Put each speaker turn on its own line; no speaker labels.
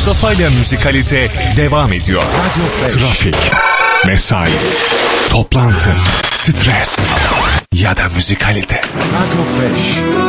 Mustafa ile Müzikalite devam ediyor. Trafik, mesai, toplantı, stres ya da müzikalite.